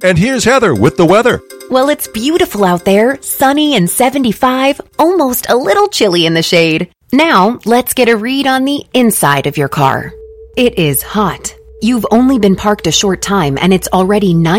And here's Heather with the weather. Well, it's beautiful out there, sunny and 75, almost a little chilly in the shade. Now, let's get a read on the inside of your car. It is hot. You've only been parked a short time and it's already